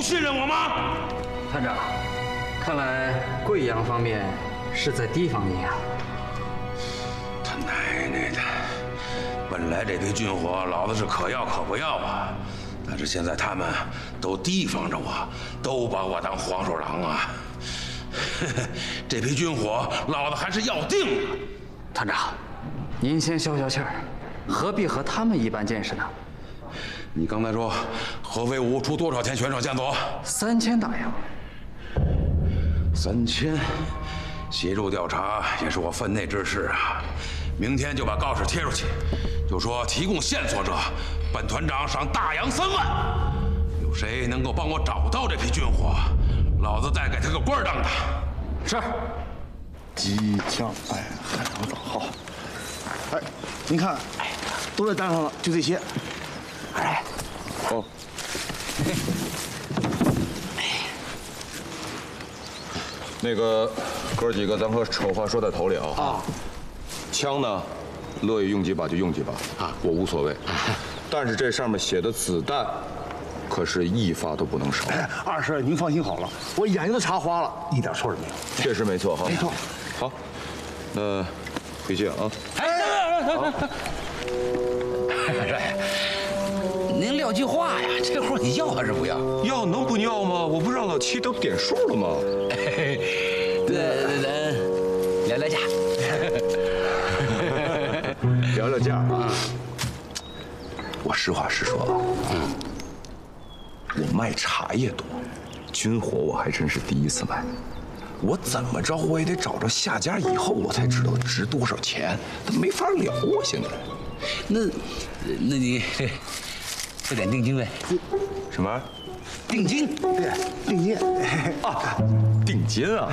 信任我吗？ 探长，看来贵阳方面是在提防您啊。 他奶奶的！本来这批军火老子是可要可不要啊，但是现在他们都提防着我，都把我当黄鼠狼啊！这批军火老子还是要定了。 探长，您先消消气儿，何必和他们一般见识呢？ 你刚才说合肥吴出多少钱悬赏线索 ？3000大洋。 3000，协助调查也是我分内之事啊。明天就把告示贴出去，就说提供线索者，本团长赏大洋3万。有谁能够帮我找到这批军火，老子再给他个官当的。 是。 机枪，哎，海洋岛号。哎，您看，都在单上了，就这些。哎，哦。 那个哥几个，咱可丑话说在头里啊。啊。枪呢，乐意用几把就用几把啊，我无所谓。但是这上面写的子弹，可是一发都不能少。 二师，您放心好了，我眼睛都查花了，一点错都没有。 这是没错哈。 没错。 好，那回见啊。 哎，您撂句话呀，这活你要还是不要？ 要能不要吗？我不是让老七都点数了吗？ 聊聊价。 聊聊价啊！我实话实说啊，我卖茶叶多，军火我还真是第一次卖。我怎么着我也得找着下家以后，我才知道值多少钱，他没法聊啊！现在， 那你付点定金呗？ 什么？ 定金？ 对，定金啊，定金啊！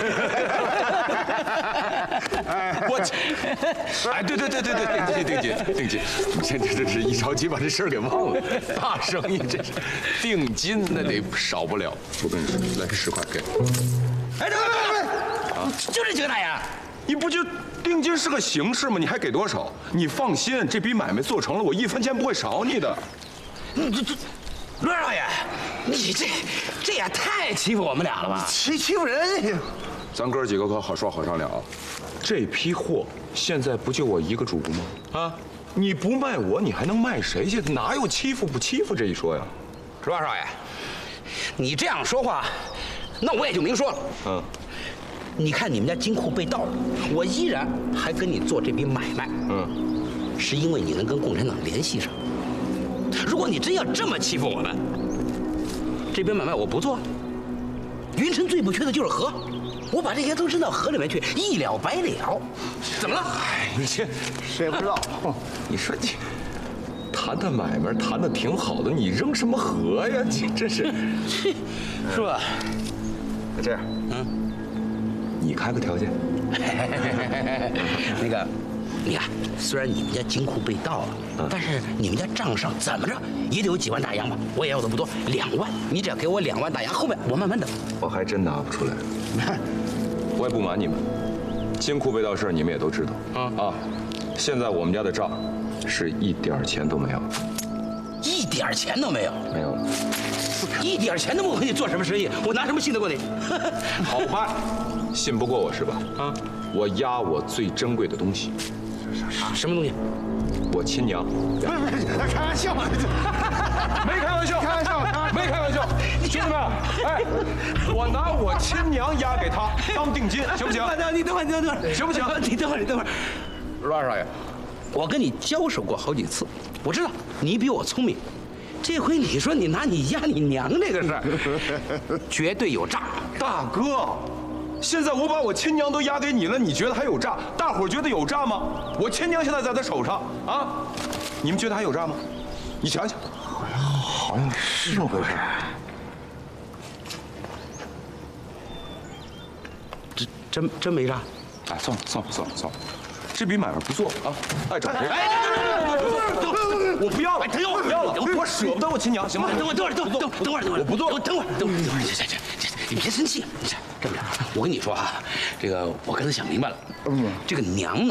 我去！哎，对，定金！你这是一着急把这事儿给忘了。大生意这是定金，那得少不了。我跟你说，来10块给。 哎，对，啊，就这几个大洋。 你不就定金是个形式吗？你还给多少？你放心，这笔买卖做成了，我1分钱不会少你的。 这。罗少爷，你这也太欺负我们俩了吧？ 欺负人呀！ 咱哥几个可好说好商量啊！这批货现在不就我一个主顾吗？啊，你不卖我，你还能卖谁去？哪有欺负不欺负这一说呀？ 是吧，少爷？你这样说话，那我也就明说了。 嗯， 你看你们家金库被盗了，我依然还跟你做这笔买卖。是因为你能跟共产党联系上。如果你真要这么欺负我们，这笔买卖我不做。云城最不缺的就是河，我把这些都扔到河里面去，一了百了。怎么了？ 哎，你这谁也不知道。 你说你谈买卖谈得挺好的，你扔什么河呀？你真是， 是吧？ 这样，你开个条件。 那个。你看，虽然你们家金库被盗了，但是你们家账上怎么着也得有几万大洋吧？我也要的不多，2万。你只要给我2万大洋，后面我慢慢等。 我还真拿不出来。我也不瞒你们，金库被盗事你们也都知道。啊，现在我们家的账是一点钱都没有， 一点钱都没有， 没有了， 一点钱都不和你做什么生意，我拿什么信得过你？ 好吧，信不过我是吧？啊，我押我最珍贵的东西。 什么东西？ 我亲娘。 开玩笑， 没开玩笑， 开玩笑， 没开玩笑。兄弟们，哎，我拿我亲娘押给他当定金，行不行？ 你等会儿， 行不行？ 你等会儿。罗少爷，我跟你交手过好几次，我知道你比我聪明。这回你说你拿你押你娘这个事儿，绝对有诈。 大哥。现在我把我亲娘都押给你了，你觉得还有诈？大伙儿觉得有诈吗？我亲娘现在在他手上啊，你们觉得还有诈吗？你想想， 好像是这么回事。 真没诈？ 哎，算了，这笔买卖不做啊，爱找谁？我不要了，我不要了，我舍不得我亲娘，行吗？ 等会儿， 我不做， 等会儿，你别生气，这么着，我跟你说哈，这个我刚才想明白了，这个娘呢